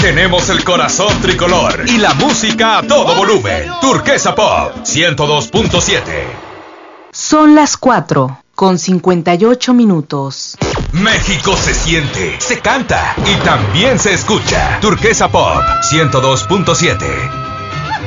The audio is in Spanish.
Tenemos el corazón tricolor y la música a todo volumen. Turquesa Pop 102.7. Son las 4:58. México se siente, se canta y también se escucha. Turquesa Pop 102.7.